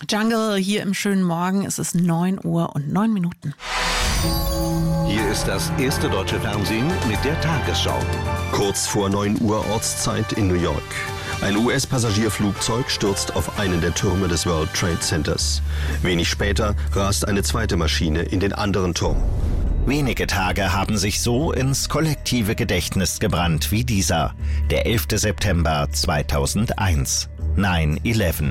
Jungle hier im schönen Morgen. Es ist 9:09 Uhr. Hier ist das erste deutsche Fernsehen mit der Tagesschau. Kurz vor 9 Uhr Ortszeit in New York. Ein US-Passagierflugzeug stürzt auf einen der Türme des World Trade Centers. Wenig später rast eine zweite Maschine in den anderen Turm. Wenige Tage haben sich so ins kollektive Gedächtnis gebrannt wie dieser, der 11. September 2001. 9/11.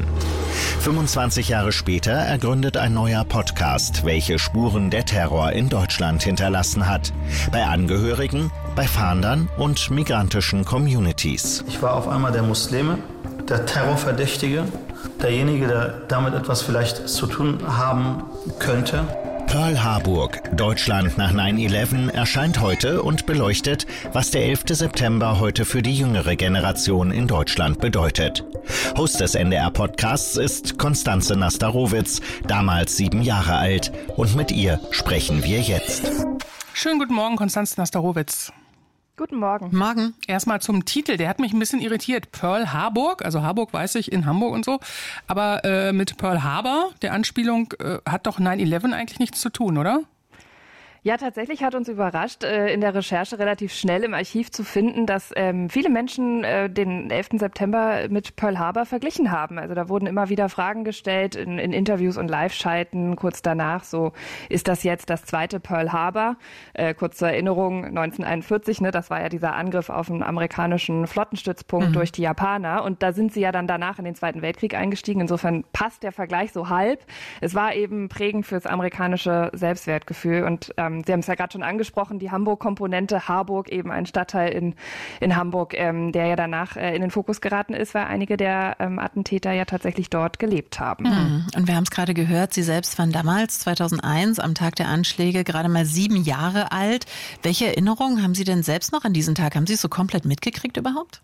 25 Jahre später ergründet ein neuer Podcast, welche Spuren der Terror in Deutschland hinterlassen hat. Bei Angehörigen, bei Fahndern und migrantischen Communities. Ich war auf einmal der Muslime, der Terrorverdächtige, derjenige, der damit etwas vielleicht zu tun haben könnte. Pearl Harburg, Deutschland nach 9/11 erscheint heute und beleuchtet, was der 11. September heute für die jüngere Generation in Deutschland bedeutet. Host des NDR-Podcasts ist Konstanze Nastarowitz, damals 7 Jahre alt. Und mit ihr sprechen wir jetzt. Schönen guten Morgen, Konstanze Nastarowitz. Guten Morgen. Morgen. Erstmal zum Titel, der hat mich ein bisschen irritiert. Pearl Harburg, also Harburg weiß ich, in Hamburg und so. Aber mit Pearl Harbor, der Anspielung, hat doch 9/11 eigentlich nichts zu tun, oder? Ja, tatsächlich hat uns überrascht, in der Recherche relativ schnell im Archiv zu finden, dass viele Menschen den 11. September mit Pearl Harbor verglichen haben. Also da wurden immer wieder Fragen gestellt in Interviews und Live-Schalten kurz danach. So, ist das jetzt das zweite Pearl Harbor? Kurz zur Erinnerung, 1941, das war ja dieser Angriff auf einen amerikanischen Flottenstützpunkt durch die Japaner. Und da sind sie ja dann danach in den Zweiten Weltkrieg eingestiegen. Insofern passt der Vergleich so halb. Es war eben prägend fürs amerikanische Selbstwertgefühl. Und Sie haben es ja gerade schon angesprochen, die Hamburg-Komponente, Harburg, eben ein Stadtteil in Hamburg, der ja danach in den Fokus geraten ist, weil einige der Attentäter ja tatsächlich dort gelebt haben. Und wir haben es gerade gehört, Sie selbst waren damals, 2001, am Tag der Anschläge, gerade mal 7 Jahre alt. Welche Erinnerungen haben Sie denn selbst noch an diesen Tag? Haben Sie es so komplett mitgekriegt überhaupt?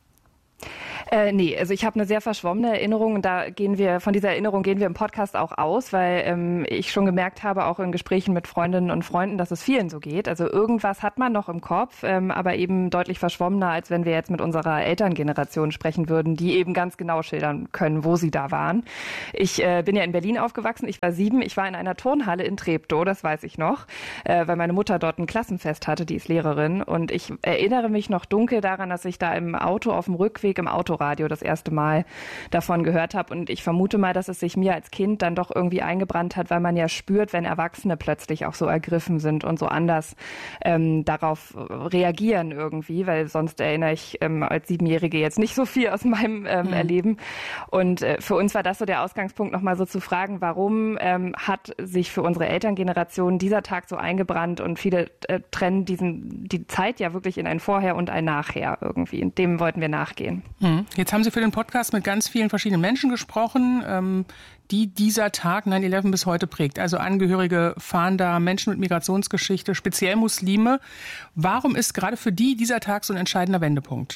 Nee, also ich habe eine sehr verschwommene Erinnerung und von dieser Erinnerung gehen wir im Podcast auch aus, weil ich schon gemerkt habe, auch in Gesprächen mit Freundinnen und Freunden, dass es vielen so geht. Also irgendwas hat man noch im Kopf, aber eben deutlich verschwommener, als wenn wir jetzt mit unserer Elterngeneration sprechen würden, die eben ganz genau schildern können, wo sie da waren. Ich bin ja in Berlin aufgewachsen, ich war 7, ich war in einer Turnhalle in Treptow, das weiß ich noch, weil meine Mutter dort ein Klassenfest hatte, die ist Lehrerin und ich erinnere mich noch dunkel daran, dass ich da im Auto auf dem Rückweg im Autoradio das erste Mal davon gehört habe. Und ich vermute mal, dass es sich mir als Kind dann doch irgendwie eingebrannt hat, weil man ja spürt, wenn Erwachsene plötzlich auch so ergriffen sind und so anders darauf reagieren irgendwie, weil sonst erinnere ich als 7-Jährige jetzt nicht so viel aus meinem Erleben. Und für uns war das so der Ausgangspunkt, nochmal so zu fragen, warum hat sich für unsere Elterngeneration dieser Tag so eingebrannt und viele trennen die Zeit ja wirklich in ein Vorher und ein Nachher irgendwie. Und dem wollten wir nachgehen. Jetzt haben Sie für den Podcast mit ganz vielen verschiedenen Menschen gesprochen, die dieser Tag 9/11 bis heute prägt. Also Angehörige, Fahnder, Menschen mit Migrationsgeschichte, speziell Muslime. Warum ist gerade für die dieser Tag so ein entscheidender Wendepunkt?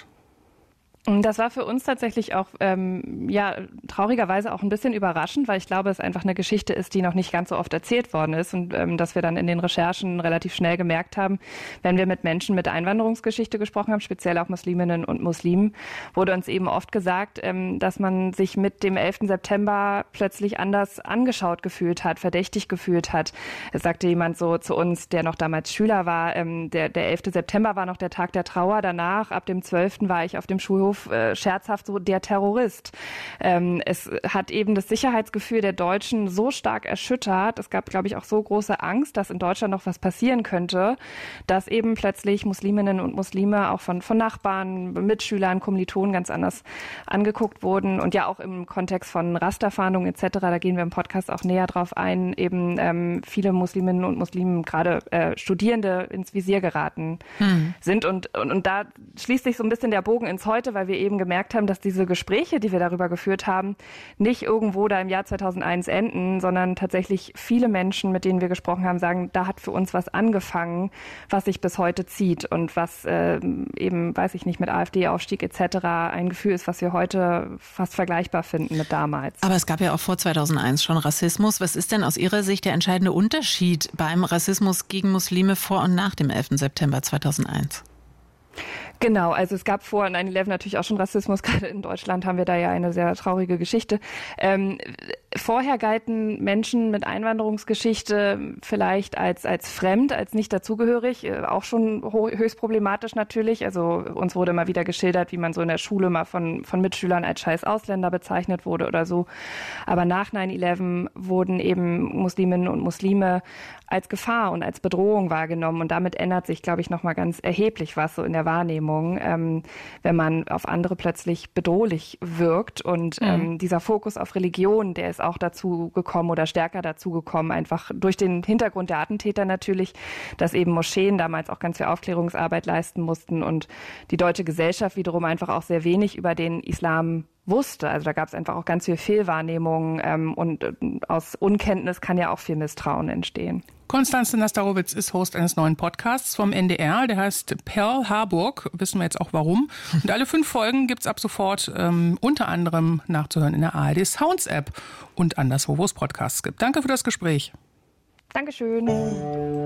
Das war für uns tatsächlich auch, traurigerweise auch ein bisschen überraschend, weil ich glaube, es einfach eine Geschichte ist, die noch nicht ganz so oft erzählt worden ist und dass wir dann in den Recherchen relativ schnell gemerkt haben, wenn wir mit Menschen mit Einwanderungsgeschichte gesprochen haben, speziell auch Musliminnen und Muslimen, wurde uns eben oft gesagt, dass man sich mit dem 11. September plötzlich anders angeschaut gefühlt hat, verdächtig gefühlt hat. Es sagte jemand so zu uns, der noch damals Schüler war, der 11. September war noch der Tag der Trauer, danach, ab dem 12. war ich auf dem Schulhof scherzhaft so der Terrorist. Es hat eben das Sicherheitsgefühl der Deutschen so stark erschüttert. Es gab, glaube ich, auch so große Angst, dass in Deutschland noch was passieren könnte, dass eben plötzlich Musliminnen und Muslime auch von Nachbarn, Mitschülern, Kommilitonen ganz anders angeguckt wurden. Und ja auch im Kontext von Rasterfahndungen etc., da gehen wir im Podcast auch näher drauf ein, eben viele Musliminnen und Muslimen, gerade Studierende, ins Visier geraten sind. Und da schließt sich so ein bisschen der Bogen ins Heute, weil wir eben gemerkt haben, dass diese Gespräche, die wir darüber geführt haben, nicht irgendwo da im Jahr 2001 enden, sondern tatsächlich viele Menschen, mit denen wir gesprochen haben, sagen, da hat für uns was angefangen, was sich bis heute zieht und was eben, weiß ich nicht, mit AfD-Aufstieg etc. ein Gefühl ist, was wir heute fast vergleichbar finden mit damals. Aber es gab ja auch vor 2001 schon Rassismus. Was ist denn aus Ihrer Sicht der entscheidende Unterschied beim Rassismus gegen Muslime vor und nach dem 11. September 2001? Genau, also es gab vor 9/11 natürlich auch schon Rassismus. Gerade in Deutschland haben wir da ja eine sehr traurige Geschichte. Vorher galten Menschen mit Einwanderungsgeschichte vielleicht als fremd, als nicht dazugehörig, auch schon höchst problematisch natürlich. Also uns wurde immer wieder geschildert, wie man so in der Schule mal von Mitschülern als scheiß Ausländer bezeichnet wurde oder so. Aber nach 9/11 wurden eben Musliminnen und Muslime als Gefahr und als Bedrohung wahrgenommen. Und damit ändert sich, glaube ich, nochmal ganz erheblich was so in der Wahrnehmung, wenn man auf andere plötzlich bedrohlich wirkt. Und dieser Fokus auf Religion, der ist auch dazu gekommen oder stärker dazu gekommen, einfach durch den Hintergrund der Attentäter natürlich, dass eben Moscheen damals auch ganz viel Aufklärungsarbeit leisten mussten und die deutsche Gesellschaft wiederum einfach auch sehr wenig über den Islam wusste. Also da gab es einfach auch ganz viel Fehlwahrnehmung und aus Unkenntnis kann ja auch viel Misstrauen entstehen. Konstanze Nastarovitz ist Host eines neuen Podcasts vom NDR, der heißt Pearl Harburg, wissen wir jetzt auch warum. Und alle 5 Folgen gibt's ab sofort unter anderem nachzuhören in der ARD Sounds App und anderswo, wo es Podcasts gibt. Danke für das Gespräch. Dankeschön.